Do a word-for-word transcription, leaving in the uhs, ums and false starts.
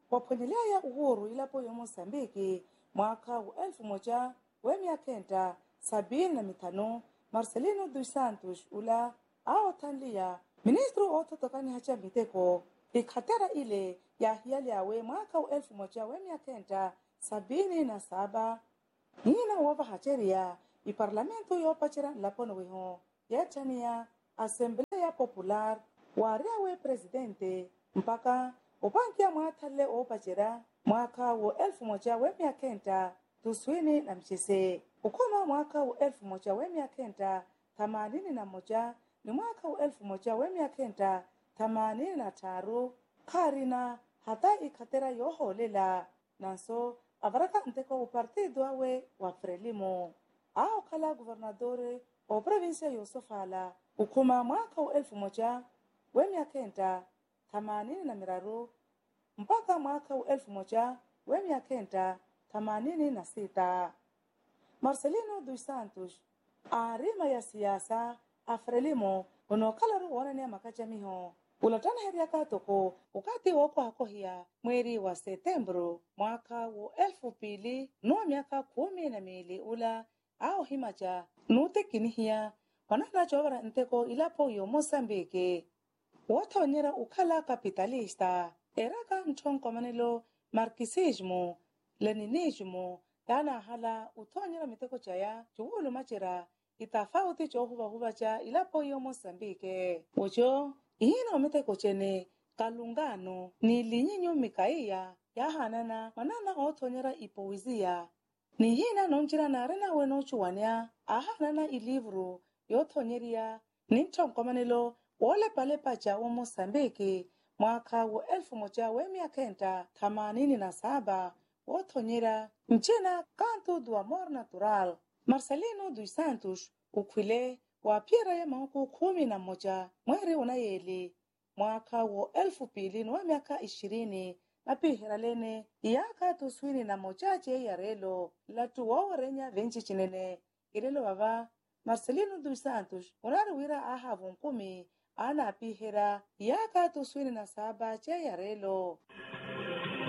waponelea ya uhuru ilapo ya Mosambiki mwaka wa elfu moja wa mia kenda sabini na mitano. Marcelino dos Santos ula ao tanlia ministro ototokani hacha miteko ikhatera ile ya hiali awe mwaka wa elfu moja wa mia kenda sabini na saba. Nina wava hacheria i parlamento yo pachira lapono weho ya chania Asamblea Popular warewe presidente mpaka upangia mwatale o pachira mwaka wa elfu moja wa mia kenda tuswini na mchise. Ukoma mwaka wa elfu moja wa mia kenda themanini na moja ni mwaka wa elfu moja wa mia kenda themanini na tatu karina hata ikatera yoholela nanso avaraka nteko upartido awe wa Frelimo ao kala guvernadore o provincia Yosofala. Ukuma mwaka wa elfu moja wa mia kenda themanini na miraru mpaka mwaka wa elfu moja wa mia kenda themanini na sita. Marcelino dos Santos arima ya siasa Frelimo unokalaru wanania makachamiho ulatana heria katoko ukati woko hakohia mweri wa Septembro mwaka wa elfu pili no miaka kumi na mili ula ao himacha nute kinihia wanana chobara nteko ilapo yo Mosambiki watonyera ukala kapitalista eraka nchonko manilo marxismo leninismo dana hala utonyera miteko chaya chuhulu machira itafauti chohuwa huwa cha ilapo yo Mosambiki ucho ihina miteko chene kalungano ni linyinyo mikaiya ya hanana manana otonyera ipowizia ni hina nonjira narena weno chuwania ahanana ilivru yotonyeria ninchonko manilo wole pale pacha wa Mosambiki mwaka wa elfu moja wa mia kenda themanini na saba wotonyera mchina Canto do Amor Natural. Marcelino dos Santos ukwile wa piera ya mauku kumi na moja mweri unayeli mwaka wa elfu pili na miaka ishirini na pihiralene iyaka tuswini na mojaje ya relo latu wawarenya venchi chinene irelo baba Marcelino dos Santos unaruwira aha vunkumi ana pihira iyaka tuswini na saba je ya relo.